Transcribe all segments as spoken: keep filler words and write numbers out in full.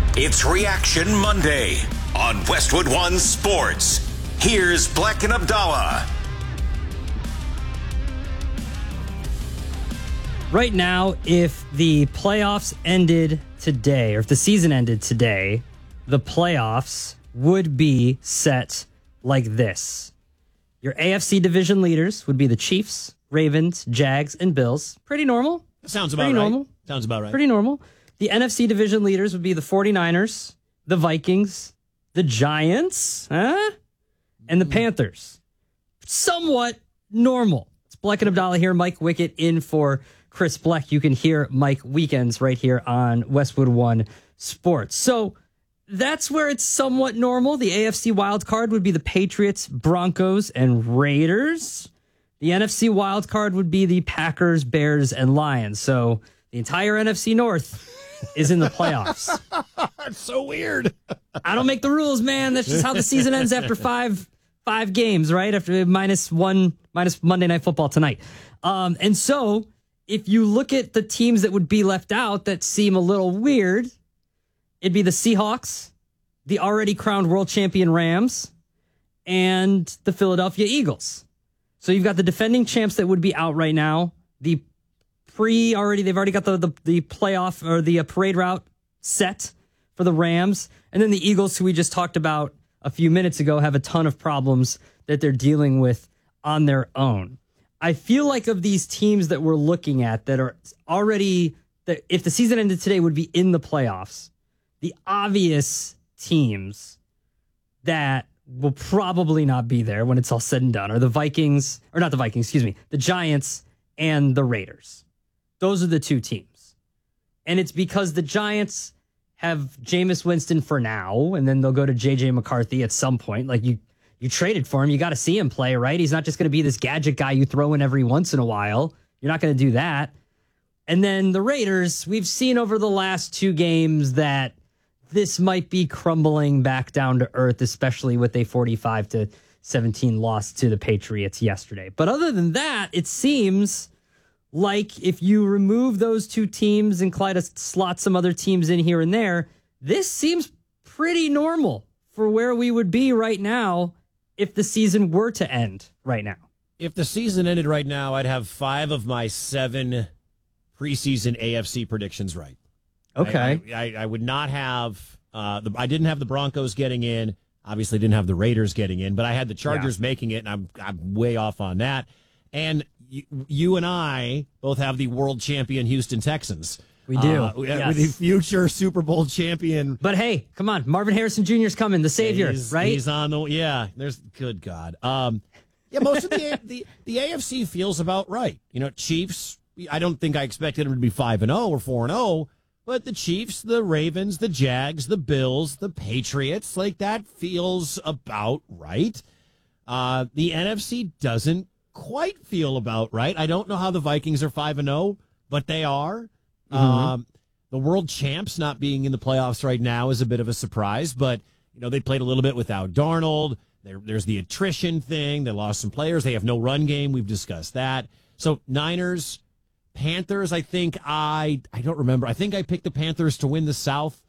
It's Reaction Monday on Westwood One Sports. Here's Black and Abdallah. Right now, if the playoffs ended today, or if the season ended today, the playoffs would be set like this. Your A F C division leaders would be the Chiefs, Ravens, Jags, and Bills. Pretty normal. That sounds about Pretty right. normal. Sounds about right. Pretty normal. The N F C division leaders would be the 49ers, the Vikings, the Giants, huh? and the Panthers. Somewhat normal. It's Black and Abdallah here. Mike Wickett in for Chris Bleck. You can hear Mike weekends right here on Westwood One Sports. So that's where it's somewhat normal. The A F C wild card would be the Patriots, Broncos, and Raiders. The N F C wild card would be the Packers, Bears, and Lions. So the entire N F C North is in the playoffs. That's so weird. I don't make the rules, man. That's just how the season ends after five five games, right? After minus one, minus Monday Night Football tonight. Um, and so if you look at the teams that would be left out that seem a little weird, it'd be the Seahawks, the already crowned world champion Rams, and the Philadelphia Eagles. So you've got the defending champs that would be out right now. The pre already, they've already got the, the, the playoff or the uh, parade route set for the Rams. And then the Eagles, who we just talked about a few minutes ago, have a ton of problems that they're dealing with on their own. I feel like of these teams that we're looking at that are already, that if the season ended today, would be in the playoffs, the obvious teams that will probably not be there when it's all said and done are the Vikings, or not the Vikings, excuse me, the Giants and the Raiders. Those are the two teams. And it's because the Giants have Jameis Winston for now, and then they'll go to J J McCarthy at some point. Like, you you traded for him. You got to see him play, right? He's not just going to be this gadget guy you throw in every once in a while. You're not going to do that. And then the Raiders, we've seen over the last two games that this might be crumbling back down to earth, especially with a forty-five to seventeen loss to the Patriots yesterday. But other than that, it seems like if you remove those two teams and try to slot some other teams in here and there, this seems pretty normal for where we would be right now if the season were to end right now. If the season ended right now, I'd have five of my seven preseason A F C predictions right. Okay. I, I, I would not have, uh, the, I didn't have the Broncos getting in. Obviously didn't have the Raiders getting in, but I had the Chargers yeah. making it, and I'm, I'm way off on that. And you, you and I both have the world champion Houston Texans. We do. Uh, yes. With the future Super Bowl champion. But hey, come on. Marvin Harrison Junior is coming, the savior, he's, right? He's on the, yeah, there's, good God. Um, yeah, most of the, the, the A F C feels about right. You know, Chiefs, I don't think I expected them to be five and oh or four and oh, but the Chiefs, the Ravens, the Jags, the Bills, the Patriots, like that feels about right. Uh, the N F C doesn't quite feel about right. I don't know how the Vikings are five and oh, but they are. Mm-hmm. Um, the world champs not being in the playoffs right now is a bit of a surprise, but you know, they played a little bit without Darnold. There, there's the attrition thing. They lost some players. They have no run game. We've discussed that. So Niners, Panthers, I think I, I don't remember. I think I picked the Panthers to win the South.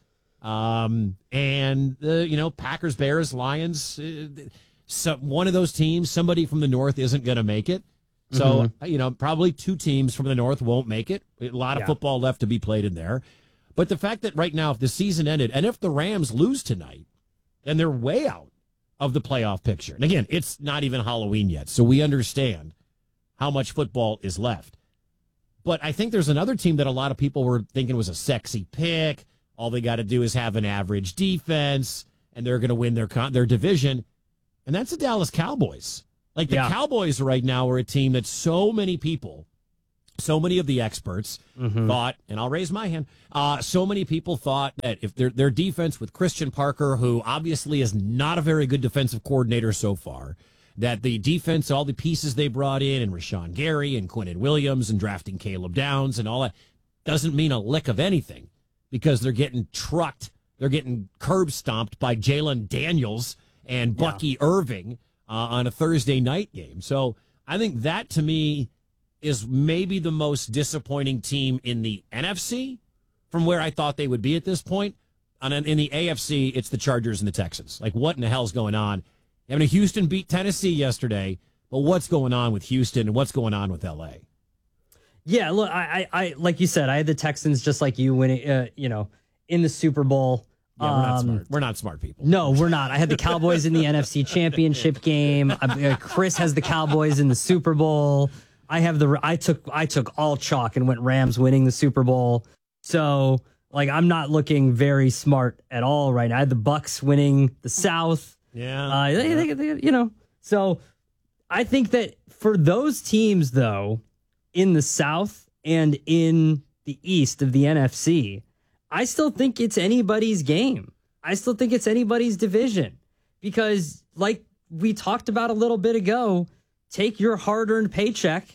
Um, and the, you know, Packers, Bears, Lions, uh, so one of those teams, somebody from the North isn't going to make it. So, mm-hmm. you know, probably two teams from the North won't make it. A lot of yeah. football left to be played in there. But the fact that right now, if the season ended, and if the Rams lose tonight, then they're way out of the playoff picture. And again, it's not even Halloween yet, so we understand how much football is left. But I think there's another team that a lot of people were thinking was a sexy pick. All they got to do is have an average defense, and they're going to win their con- their division. And that's the Dallas Cowboys. Like, the yeah. Cowboys right now are a team that so many people, so many of the experts mm-hmm. thought, and I'll raise my hand, uh, so many people thought that if their their defense with Christian Parker, who obviously is not a very good defensive coordinator so far, that the defense, all the pieces they brought in, and Rashawn Gary and Quinnen Williams and drafting Caleb Downs and all that, doesn't mean a lick of anything because they're getting trucked. They're getting curb stomped by Jalen Daniels and Bucky yeah. Irving uh, on a Thursday night game. So I think that, to me, is maybe the most disappointing team in the N F C from where I thought they would be at this point. On an, in the A F C, it's the Chargers and the Texans. Like, what in the hell's going on? I mean, Houston beat Tennessee yesterday, but what's going on with Houston and what's going on with L A? Yeah, look, I, I, I like you said, I had the Texans just like you winning, uh, you know, in the Super Bowl. Yeah, we're not Um, smart. We're not smart people. No, we're not. I had the Cowboys in the N F C Championship game. Uh, Chris has the Cowboys in the Super Bowl. I have the. I took. I took all chalk and went Rams winning the Super Bowl. So, like, I'm not looking very smart at all right now. I had the Bucks winning the South. Yeah, uh, they, they, they, you know. So, I think that for those teams, though, in the South and in the East of the N F C, I still think it's anybody's game. I still think it's anybody's division because, like we talked about a little bit ago, take your hard-earned paycheck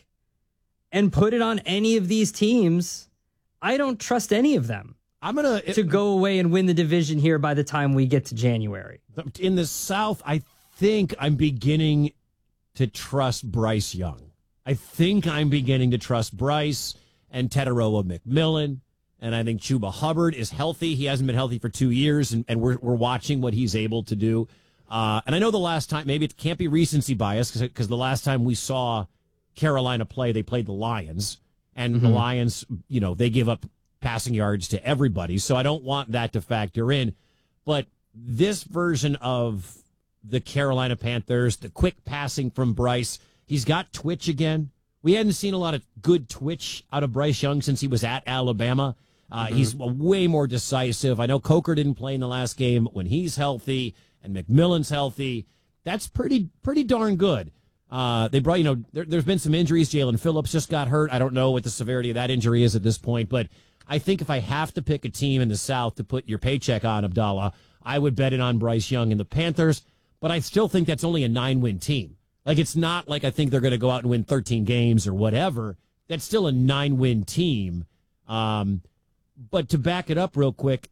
and put it on any of these teams. I don't trust any of them. I'm gonna to go away and win the division here by the time we get to January. In the South, I think I'm beginning to trust Bryce Young. I think I'm beginning to trust Bryce and Tetaroa McMillan. And I think Chuba Hubbard is healthy. He hasn't been healthy for two years, and, and we're we're watching what he's able to do. Uh, and I know the last time, maybe it can't be recency bias, because the last time we saw Carolina play, they played the Lions. And mm-hmm. the Lions, you know, they give up passing yards to everybody. So I don't want that to factor in. But this version of the Carolina Panthers, the quick passing from Bryce, he's got twitch again. We hadn't seen a lot of good twitch out of Bryce Young since he was at Alabama. Uh, mm-hmm. He's way more decisive. I know Coker didn't play in the last game. When he's healthy and McMillan's healthy, that's pretty pretty darn good. Uh, they brought, you know, there, there's been some injuries. Jalen Phillips just got hurt. I don't know what the severity of that injury is at this point, but I think if I have to pick a team in the South to put your paycheck on, Abdallah, I would bet it on Bryce Young and the Panthers, but I still think that's only a nine-win team. Like, it's not like I think they're going to go out and win thirteen games or whatever. That's still a nine-win team. Um, but to back it up real quick,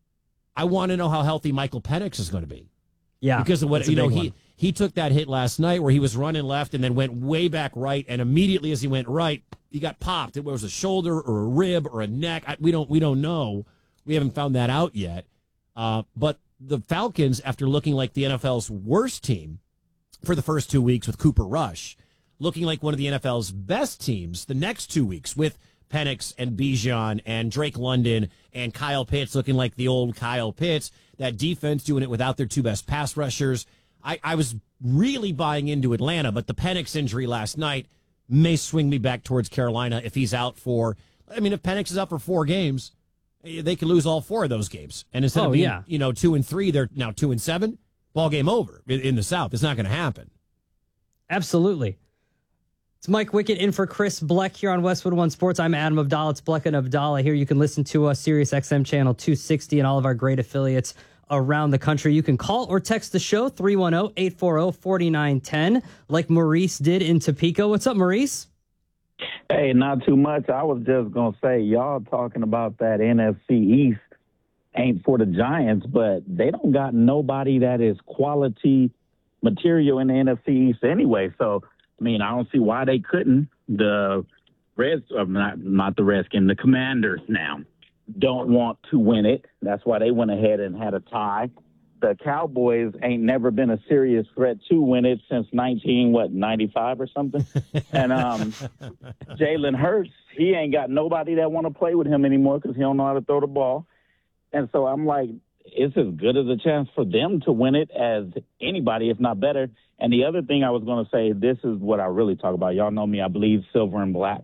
I want to know how healthy Michael Penix is going to be. Yeah, because of what, you know, he, one. he took that hit last night where he was running left and then went way back right, and immediately as he went right, he got popped. It was a shoulder or a rib or a neck. I, we don't we don't know. We haven't found that out yet. Uh, but the Falcons, after looking like the N F L's worst team for the first two weeks with Cooper Rush, looking like one of the N F L's best teams the next two weeks with Penix and Bijan and Drake London and Kyle Pitts looking like the old Kyle Pitts, that defense doing it without their two best pass rushers. I, I was really buying into Atlanta, but the Penix injury last night may swing me back towards Carolina if he's out for, I mean, if Penix is out for four games, they could lose all four of those games. And instead oh, of being, yeah. you know, two and three, they're now two and seven. Ball game over in, in the South. It's not going to happen. Absolutely. It's Mike Wickett in for Chris Bleck here on Westwood One Sports. I'm Adam Abdallah. It's Bleck and Abdallah here. You can listen to us, Sirius X M channel two sixty, and all of our great affiliates around the country. You can call or text the show, three one zero, eight four zero, four nine one zero, like Maurice did in Topeka. What's up, Maurice? Hey, not too much. I was just going to say, y'all talking about that N F C East ain't for the Giants, but they don't got nobody that is quality material in the N F C East anyway. So, I mean, I don't see why they couldn't. The Reds, uh, not, not the Redskins, the Commanders now don't want to win it. That's why they went ahead and had a tie. The Cowboys ain't never been a serious threat to win it since nineteen, what, ninety-five or something? And um, Jalen Hurts, he ain't got nobody that want to play with him anymore because he don't know how to throw the ball. And so I'm like, it's as good as a chance for them to win it as anybody, if not better. And the other thing I was going to say, this is what I really talk about. Y'all know me, I believe silver and black.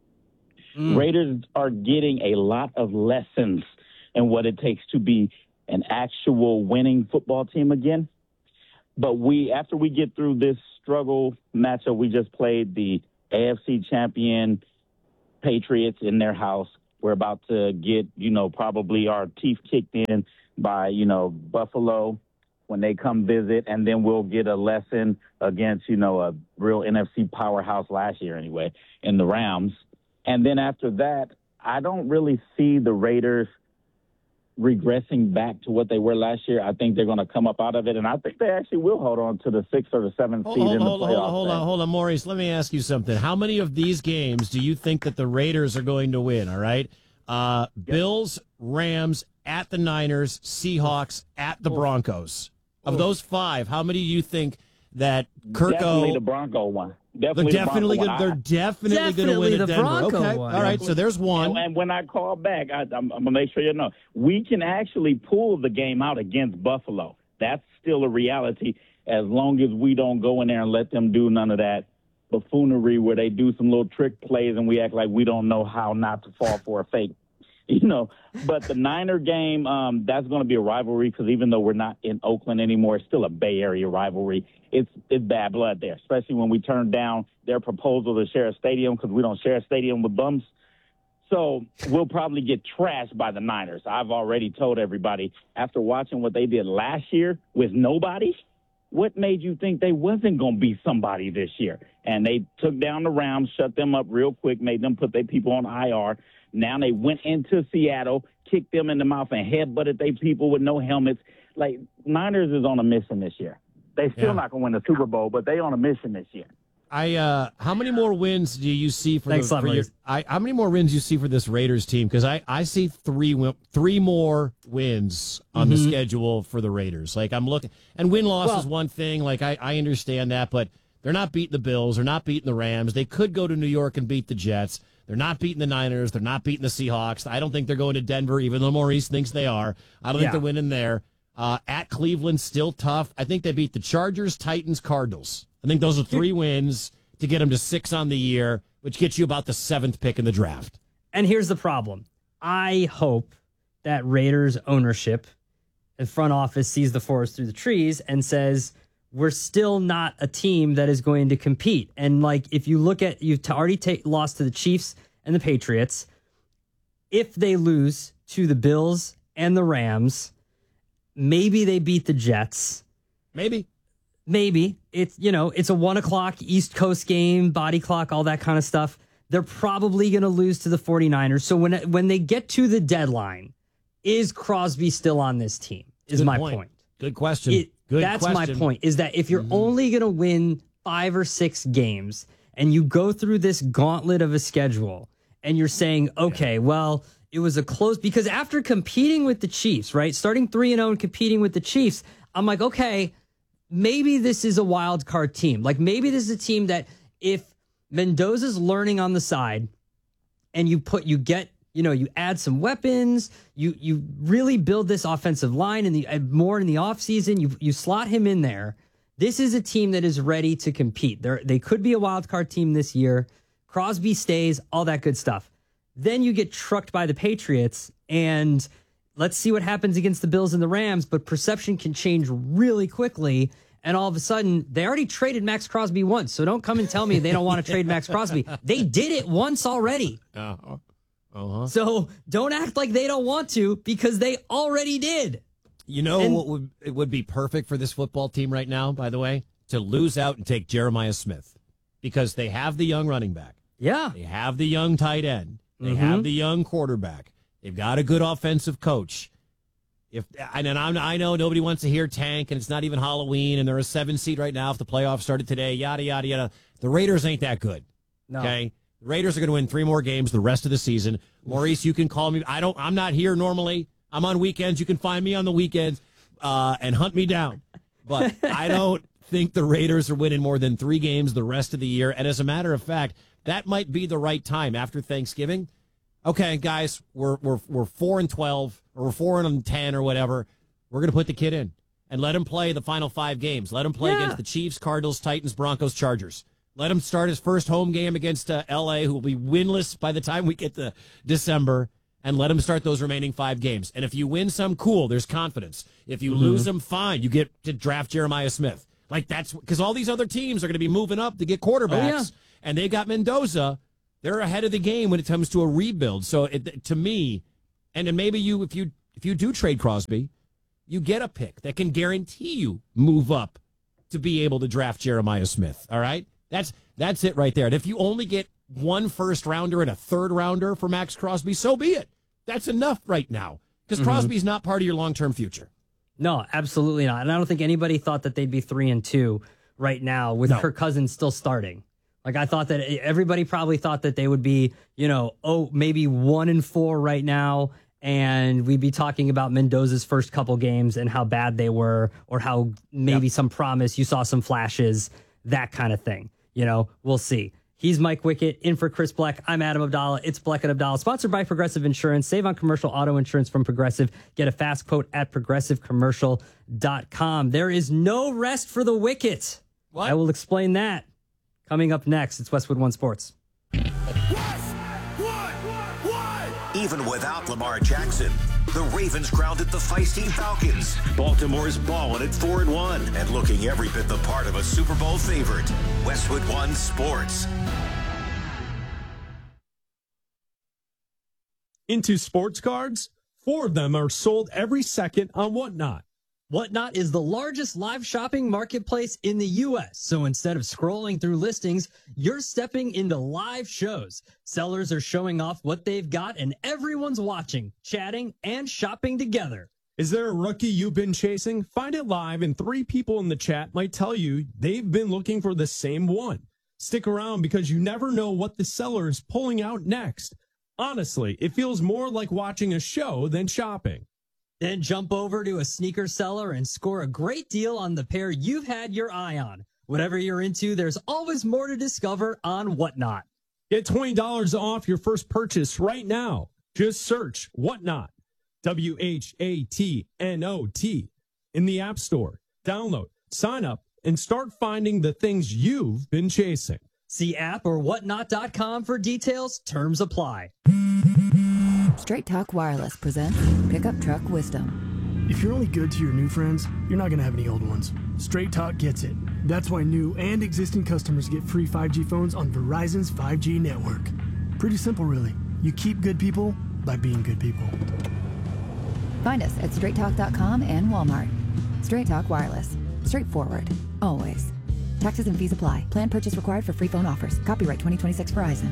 Mm. Raiders are getting a lot of lessons in what it takes to be an actual winning football team again. But we, after we get through this struggle matchup, we just played the A F C champion Patriots in their house. We're about to get, you know, probably our teeth kicked in by, you know, Buffalo when they come visit. And then we'll get a lesson against, you know, a real N F C powerhouse last year anyway in the Rams. And then after that, I don't really see the Raiders regressing back to what they were last year. I think they're going to come up out of it, and I think they actually will hold on to the sixth or the seventh hold, seed hold, in the hold, playoffs. Hold, hold on, hold on, Maurice. Let me ask you something. How many of these games do you think that the Raiders are going to win, all right? Uh, Bills, Rams, at the Niners, Seahawks, at the Broncos. Of those five, how many do you think that Kirko... Definitely the Bronco one. Definitely they're definitely the going. They're definitely, Definitely going to win the at Denver. Bronco Okay, one. all right. So there's one. And, and when I call back, I, I'm, I'm gonna make sure you know we can actually pull the game out against Buffalo. That's still a reality as long as we don't go in there and let them do none of that buffoonery where they do some little trick plays and we act like we don't know how not to fall for a fake. You know, but the Niner game, um, that's going to be a rivalry because even though we're not in Oakland anymore, it's still a Bay Area rivalry. It's it's bad blood there, especially when we turned down their proposal to share a stadium because we don't share a stadium with bums. So we'll probably get trashed by the Niners. I've already told everybody after watching what they did last year with nobody, what made you think they wasn't going to be somebody this year? And they took down the Rams, shut them up real quick, made them put their people on I R. Now they went into Seattle, kicked them in the mouth, and headbutted their people with no helmets. Like, Niners is on a mission this year. They still Yeah. not going to win the Super Bowl, but they on a mission this year. I uh, how many more wins do you see for Thanks, the? For your, Lemonade. I how many more wins do you see for this Raiders team? Because I, I see three win- three more wins on the schedule for the Raiders. Like I'm looking, and win loss Well- is one thing. Like I, I understand that, but they're not beating the Bills. They're not beating the Rams. They could go to New York and beat the Jets. They're not beating the Niners. They're not beating the Seahawks. I don't think they're going to Denver, even though Maurice thinks they are. I don't Yeah. think they're winning there. Uh, at Cleveland, still tough. I think they beat the Chargers, Titans, Cardinals. I think those are three wins to get them to six on the year, which gets you about the seventh pick in the draft. And here's the problem. I hope that Raiders ownership and front office sees the forest through the trees and says, we're still not a team that is going to compete. And like, if you look at, you've t- already ta- lost to the Chiefs and the Patriots. If they lose to the Bills and the Rams, maybe they beat the Jets. Maybe. Maybe it's, you know, it's a one o'clock East Coast game, body clock, all that kind of stuff. They're probably going to lose to the 49ers. So when, when they get to the deadline, is Crosby still on this team? Is Good my point. point. Good question. It, Good that's question. my point, is that if you're Mm-hmm. only going to win five or six games and you go through this gauntlet of a schedule and you're saying, okay, well, it was a close, because after competing with the Chiefs, right, starting three and oh and competing with the Chiefs, I'm like, okay, maybe this is a wild card team. Like maybe this is a team that if Mendoza's learning on the side and you put, you get, you know, you add some weapons, you you really build this offensive line in the uh, more in the offseason, you you slot him in there. This is a team that is ready to compete. They they could be a wild card team this year. Crosby stays, all that good stuff. Then you get trucked by the Patriots, and let's see what happens against the Bills and the Rams, but perception can change really quickly. And all of a sudden, they already traded Max Crosby once, so don't come and tell me they don't want to trade Max Crosby. They did it once already. Uh-huh. Uh-huh. So don't act like they don't want to, because they already did. You know And- what would it would be perfect for this football team right now, by the way? To lose out and take Jeremiah Smith. Because they have the young running back. Yeah. They have the young tight end. They Mhm. have the young quarterback. They've got a good offensive coach. If and I'm, I know nobody wants to hear tank, and it's not even Halloween, and they're a seven seed right now if the playoffs started today, yada, yada, yada. The Raiders ain't that good. No. Okay? The Raiders are going to win three more games the rest of the season. Maurice, you can call me. I don't, I'm not here normally. I'm on weekends. You can find me on the weekends uh, and hunt me down. But I don't think the Raiders are winning more than three games the rest of the year. And as a matter of fact, that might be the right time after Thanksgiving. Okay, guys, we're we're we're four and twelve, or we're four and ten, or whatever. We're going to put the kid in and let him play the final five games. Let him play Yeah. against the Chiefs, Cardinals, Titans, Broncos, Chargers. Let him start his first home game against uh, L A, who will be winless by the time we get to December, and let him start those remaining five games. And if you win some, cool, there's confidence. If you lose them, fine, you get to draft Jeremiah Smith. Like that's because all these other teams are going to be moving up to get quarterbacks, yeah. and they got Mendoza. They're ahead of the game when it comes to a rebuild. So it, to me, and then maybe you, if you if you do trade Crosby, you get a pick that can guarantee you move up to be able to draft Jeremiah Smith. All right, that's that's it right there. And if you only get one first rounder and a third rounder for Max Crosby, so be it. That's enough right now because Mm-hmm. Crosby's not part of your long term future. No, absolutely not. And I don't think anybody thought that they'd be three and two right now with No. Kirk Cousins still starting. Like, I thought that everybody probably thought that they would be, you know, oh, maybe one and four right now. And we'd be talking about Mendoza's first couple games and how bad they were, or how maybe yep. some promise, you saw some flashes, that kind of thing. You know, we'll see. He's Mike Wickett, in for Chris Black. I'm Adam Abdallah. It's Black and Abdallah, sponsored by Progressive Insurance. Save on commercial auto insurance from Progressive. Get a fast quote at progressive commercial dot com. There is no rest for the Wicket. What? I will explain that coming up next. It's Westwood One Sports. Even without Lamar Jackson, the Ravens grounded the feisty Falcons. Baltimore's balling at four and one and looking every bit the part of a Super Bowl favorite. Westwood One Sports. Into sports cards, four of them are sold every second on Whatnot. Whatnot is the largest live shopping marketplace in the U S. So instead of scrolling through listings, you're stepping into live shows. Sellers are showing off what they've got, and everyone's watching, chatting, and shopping together. Is there a rookie you've been chasing? Find it live, and three people in the chat might tell you they've been looking for the same one. Stick around, because you never know what the seller is pulling out next. Honestly, it feels more like watching a show than shopping. Then jump over to a sneaker seller and score a great deal on the pair you've had your eye on. Whatever you're into, there's always more to discover on Whatnot. Get twenty dollars off your first purchase right now. Just search Whatnot, W H A T N O T, in the App Store. Download, sign up, and start finding the things you've been chasing. See app or whatnot dot com for details. Terms apply. Straight Talk Wireless presents Pickup Truck Wisdom. If you're only good to your new friends, you're not going to have any old ones. Straight Talk gets it. That's why new and existing customers get free five G phones on Verizon's five G network. Pretty simple, really. You keep good people by being good people. Find us at straight talk dot com and Walmart. Straight Talk Wireless. Straightforward. Always. Taxes and fees apply. Plan purchase required for free phone offers. Copyright twenty twenty-six Verizon.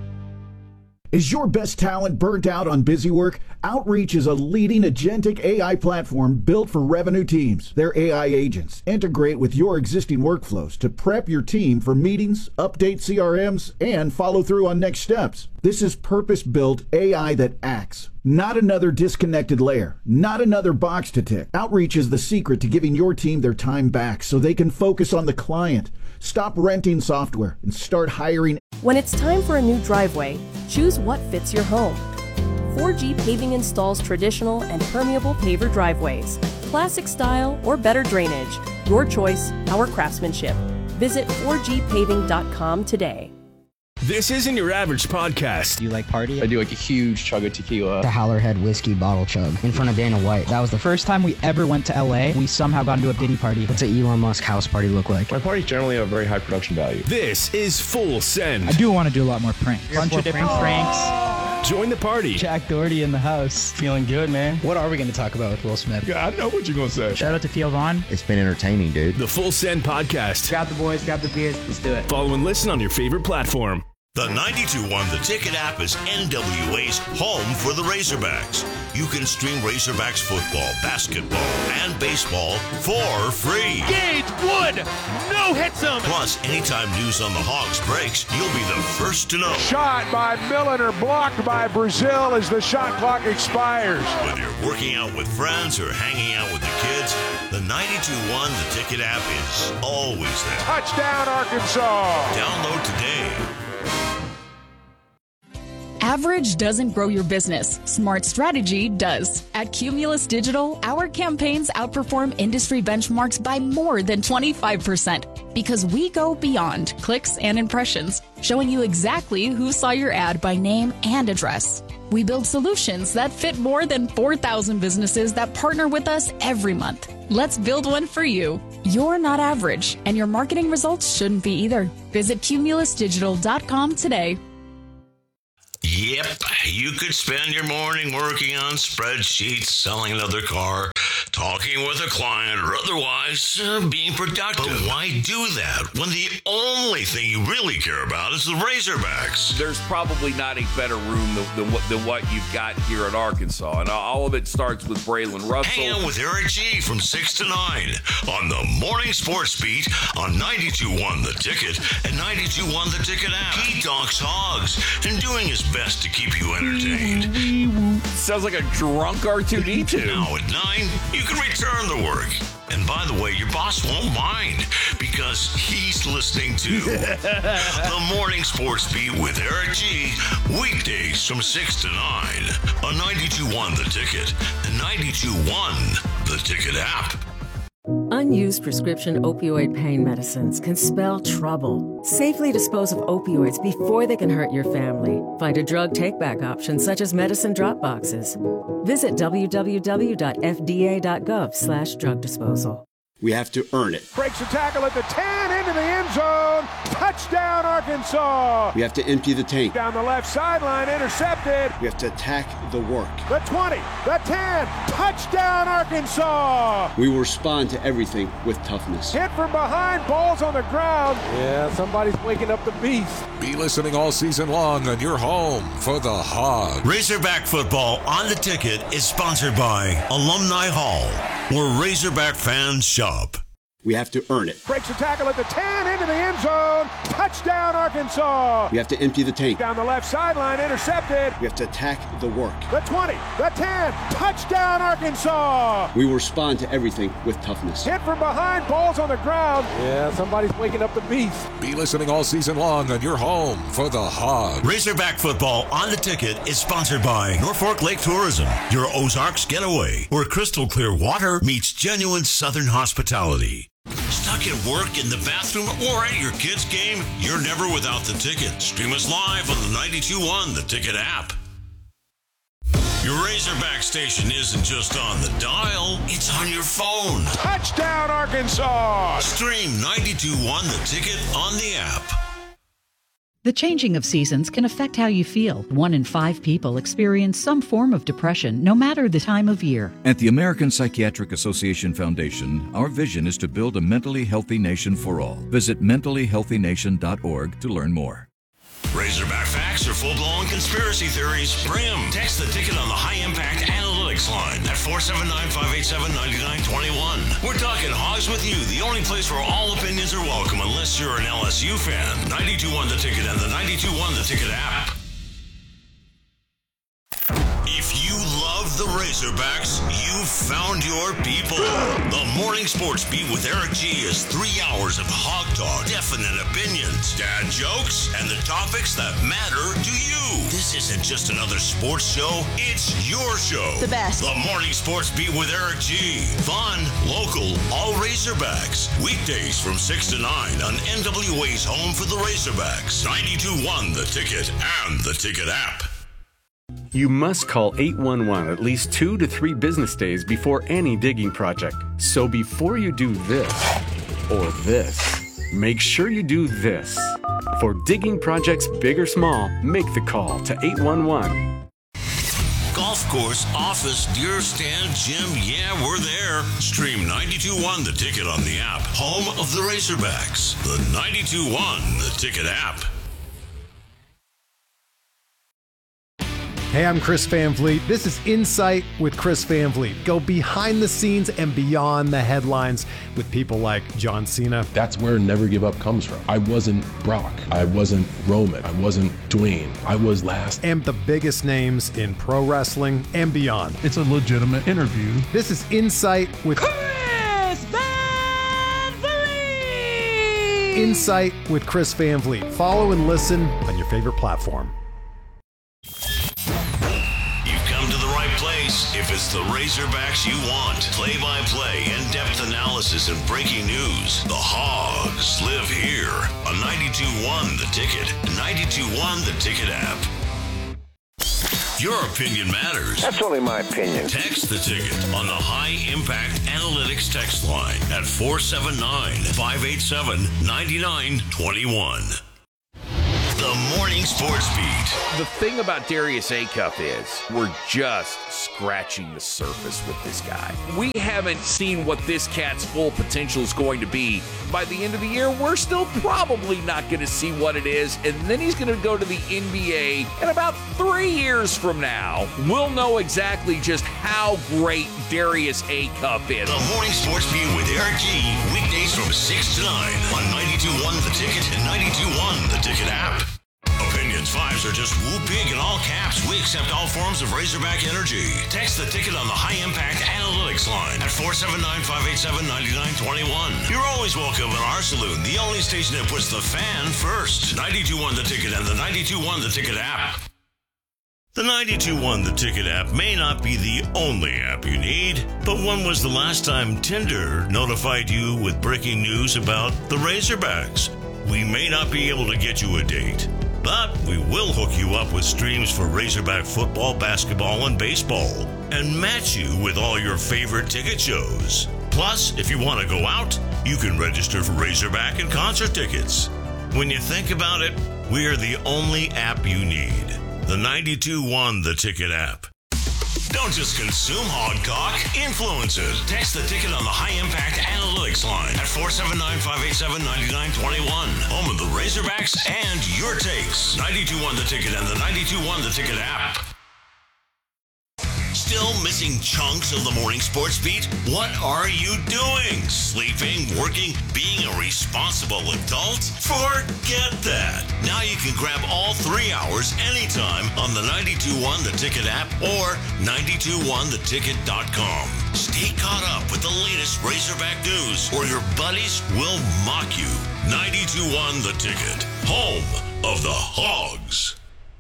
Is your best talent burnt out on busy work? Outreach is a leading agentic A I platform built for revenue teams. Their A I agents integrate with your existing workflows to prep your team for meetings, update C R Ms, and follow through on next steps. This is purpose-built A I that acts. Not another disconnected layer. Not another box to tick. Outreach is the secret to giving your team their time back so they can focus on the client. Stop renting software and start hiring. When it's time for a new driveway, choose what fits your home. four G Paving installs traditional and permeable paver driveways, classic style or better drainage. Your choice, our craftsmanship. Visit four G paving dot com today. This isn't your average podcast. Do you like party? I do like a huge chug of tequila. The Howlerhead whiskey bottle chug in front of Dana White. That was the first time we ever went to L A. We somehow got into a Diddy party. What's an Elon Musk house party look like? My parties generally have very high production value. This is Full Send. I do want to do a lot more pranks. A bunch of different pranks. Join the party. Jack Doherty in the house. Feeling good, man. What are we going to talk about with Will Smith? Yeah, I know what you're going to say. Shout out to Theo Vaughn. It's been entertaining, dude. The Full Send podcast. Grab the boys, grab the beers. Let's do it. Follow and listen on your favorite platform. The ninety-two point one The Ticket app is N W A's home for the Razorbacks. You can stream Razorbacks football, basketball, and baseball for free. Gage Wood, no hits him. Plus, anytime news on the Hogs breaks, you'll be the first to know. Shot by Milliner, blocked by Brazil as the shot clock expires. Whether you're working out with friends or hanging out with the kids, the ninety-two point one The Ticket app is always there. Touchdown, Arkansas. Download today. Average doesn't grow your business. Smart strategy does. At Cumulus Digital, our campaigns outperform industry benchmarks by more than twenty-five percent because we go beyond clicks and impressions, showing you exactly who saw your ad by name and address. We build solutions that fit more than four thousand businesses that partner with us every month. Let's build one for you. You're not average, and your marketing results shouldn't be either. Visit cumulus digital dot com today. Yep, you could spend your morning working on spreadsheets, selling another car, talking with a client, or otherwise uh, being productive. But why do that when the only thing you really care about is the Razorbacks? There's probably not a better room than, than, what, than what you've got here at Arkansas, and all of it starts with Braylon Russell. Hang out with Eric G from six to nine on the Morning Sports Beat on ninety-two point one The Ticket and ninety-two point one The Ticket app. He talks hogs and doing his best to keep you entertained. Sounds like a drunk R two D two. Now at nine, you can return to work. And by the way, your boss won't mind because he's listening to the Morning Sports Beat with Eric G. Weekdays from six to nine on ninety-two point one The Ticket and ninety-two point one The Ticket app. Unused prescription opioid pain medicines can spell trouble. Safely dispose of opioids before they can hurt your family. Find a drug take-back option such as medicine drop boxes. Visit w w w dot f d a dot gov slash drug disposal. We have to earn it. Breaks the tackle at the ten, into the end zone. Touchdown, Arkansas. We have to empty the tank. Down the left sideline, intercepted. We have to attack the work. The twenty, the ten, touchdown, Arkansas. We will respond to everything with toughness. Hit from behind, balls on the ground. Yeah, somebody's waking up the beast. Be listening all season long on your home for the Hog. Razorback football on the Ticket is sponsored by Alumni Hall, where Razorback fans shop. We have to earn it. Breaks the tackle at the ten, into the end zone. Touchdown, Arkansas. We have to empty the tank. Down the left sideline, intercepted. We have to attack the work. The twenty, the ten, touchdown, Arkansas. We will respond to everything with toughness. Hit from behind, balls on the ground. Yeah, somebody's waking up the beast. Be listening all season long on your home for the Hog. Razorback football on the Ticket is sponsored by Norfolk Lake Tourism, your Ozarks getaway, where crystal clear water meets genuine Southern hospitality. Stuck at work, in the bathroom, or at your kid's game? You're never without the Ticket. Stream us live on the ninety-two point one The Ticket app. Your Razorback station isn't just on the dial, it's on your phone. Touchdown, Arkansas! Stream ninety-two point one The Ticket on the app. The changing of seasons can affect how you feel. One in five people experience some form of depression, no matter the time of year. At the American Psychiatric Association Foundation, our vision is to build a mentally healthy nation for all. Visit mentally healthy nation dot org to learn more. Razorback facts or full-blown conspiracy theories? Bring them. Text the Ticket on the High Impact Analytics line at four seven nine, five eight seven, nine nine two one. We're talking hogs with you, the only place where all opinions are welcome unless you're an L S U fan. ninety-two point one The Ticket and the ninety-two point one The Ticket app. If you love the Razorbacks, you've found your people. The Morning Sports Beat with Eric G is three hours of hog talk, definite opinions, dad jokes, and the topics that matter to you. This isn't just another sports show, it's your show. The best. The Morning Sports Beat with Eric G. Fun, local, all Razorbacks. Weekdays from six to nine on N W A's home for the Razorbacks. ninety-two point one The Ticket and the Ticket app. You must call eight one one at least two to three business days before any digging project. So before you do this or this, make sure you do this. For digging projects big or small, make the call to eight one one. Golf course, office, deer stand, gym, yeah, we're there. Stream ninety-two point one The Ticket on the app. Home of the Razorbacks. The ninety-two point one The Ticket app. Hey, I'm Chris Van Vliet. This is Insight with Chris Van Vliet. Go behind the scenes and beyond the headlines with people like John Cena. That's where Never Give Up comes from. I wasn't Brock. I wasn't Roman. I wasn't Dwayne. I was last. And the biggest names in pro wrestling and beyond. It's a legitimate interview. This is Insight with Chris Van Vliet. Insight with Chris Van Vliet. Follow and listen on your favorite platform. Place if it's the Razorbacks you want. Play-by-play, in-depth analysis, and breaking news. The Hogs live here on ninety-two point one The Ticket, ninety-two point one The Ticket app. Your opinion matters. That's only my opinion. Text the Ticket on the High Impact Analytics text line at four seven nine, five eight seven, nine nine two one. The Morning Sports Beat. The thing about Darius Acuff is we're just scratching the surface with this guy. We haven't seen what this cat's full potential is going to be. By the end of the year, we're still probably not going to see what it is, and then he's going to go to the N B A, and about three years from now, we'll know exactly just how great Darius Acuff is. The Morning Sports Beat with Eric G. Weekdays from six to nine on ninety-two point one The Ticket and ninety-two point one The Ticket app. Opinions fives are just woo big in all caps. We accept all forms of Razorback energy. Text the ticket on the high impact analytics line at four seven nine, five eight seven, nine nine two one. You're always welcome in our saloon, the only station that puts the fan first. ninety-two point one The Ticket and the ninety-two point one The Ticket app. The ninety-two point one The Ticket app may not be the only app you need, but when was the last time Tinder notified you with breaking news about the Razorbacks? We may not be able to get you a date, but we will hook you up with streams for Razorback football, basketball, and baseball, and match you with all your favorite ticket shows. Plus, if you want to go out, you can register for Razorback and concert tickets. When you think about it, we are the only app you need. The ninety-two point one The Ticket app. Don't just consume Hogcock, influence it. Text the ticket on the high-impact analytics line at four seven nine, five eight seven, nine nine two one. Home of the Razorbacks and your takes. ninety-two point one The Ticket and the ninety-two point one The Ticket app. Still missing chunks of the Morning Sports Beat? What are you doing? Sleeping, working, being a responsible adult? Forget that. Now you can grab all three hours anytime on the ninety-two point one The Ticket app or ninety-two point one the ticket dot com. Stay caught up with the latest Razorback news or your buddies will mock you. ninety-two point one The Ticket, home of the Hogs.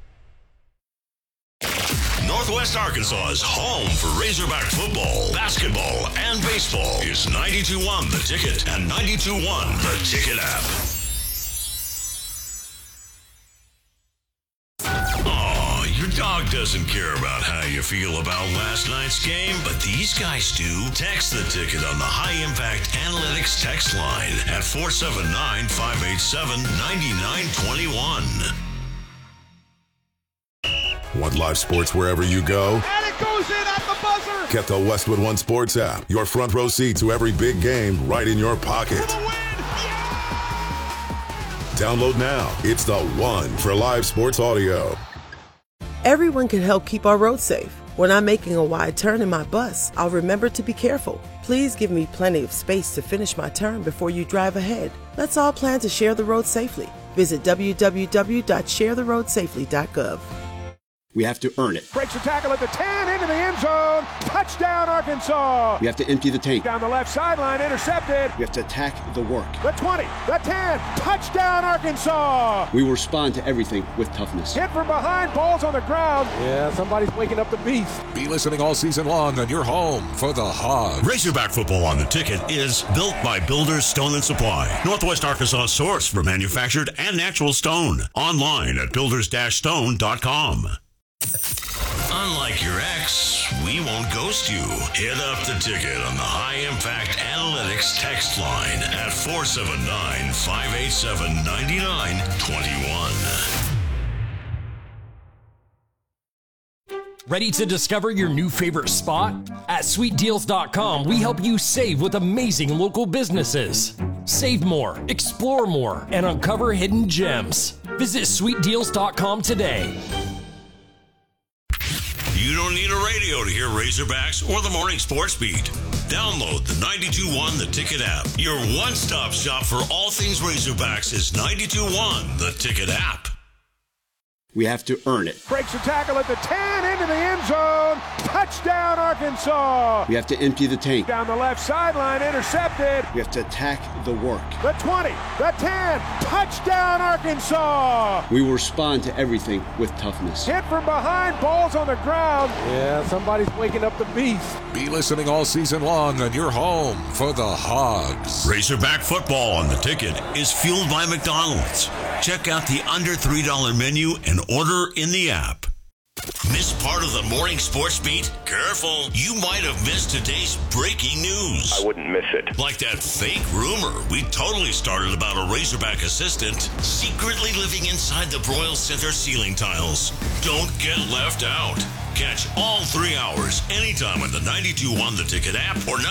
Northwest Arkansas's home for Razorback football, basketball, and baseball is ninety-two point one The Ticket and ninety-two point one The Ticket app. Oh, your dog doesn't care about how you feel about last night's game, but these guys do. Text the ticket on the High Impact Analytics text line at four seven nine, five eight seven, nine nine two one. Want live sports wherever you go? And it goes in at the buzzer! Get the Westwood One Sports app. Your front row seat to every big game right in your pocket. Download now. It's the one for live sports audio. Everyone can help keep our roads safe. When I'm making a wide turn in my bus, I'll remember to be careful. Please give me plenty of space to finish my turn before you drive ahead. Let's all plan to share the road safely. Visit w w w dot share the road safely dot gov. We have to earn it. Breaks the tackle at the ten, into the end zone. Touchdown, Arkansas. We have to empty the tank. Down the left sideline, intercepted. We have to attack the work. The twenty, the ten, touchdown, Arkansas. We will respond to everything with toughness. Hit from behind, balls on the ground. Yeah, somebody's waking up the beast. Be listening all season long on your home for the Hogs. Razorback football on the ticket is built by Builders Stone and Supply. Northwest Arkansas source for manufactured and natural stone. Online at builders dash stone dot com. Unlike your ex, we won't ghost you. Hit up the ticket on the High Impact Analytics text line at four seven nine, five eight seven, nine nine two one. Ready to discover your new favorite spot? At sweet deals dot com, we help you save with amazing local businesses. Save more, explore more, and uncover hidden gems. Visit sweet deals dot com today. You don't need a radio to hear Razorbacks or the Morning Sports Beat. Download the ninety-two point one The Ticket app. Your one-stop shop for all things Razorbacks is ninety-two point one The Ticket app. We have to earn it. Breaks the tackle at the ten, into the end zone. Touchdown, Arkansas. We have to empty the tank. Down the left sideline, intercepted. We have to attack the work. The twenty, the ten, touchdown, Arkansas. We will respond to everything with toughness. Hit from behind, balls on the ground. Yeah, somebody's waking up the beast. Be listening all season long on your home for the Hogs. Razorback football on the ticket is fueled by McDonald's. Check out the under three dollar menu and order in the app. Missed part of the morning sports beat? Careful, you might have missed today's breaking news. I wouldn't miss it. Like that fake rumor we totally started about a Razorback assistant secretly living inside the Broyles Center ceiling tiles. Don't get left out. Catch all three hours anytime on the ninety-two point one The Ticket app or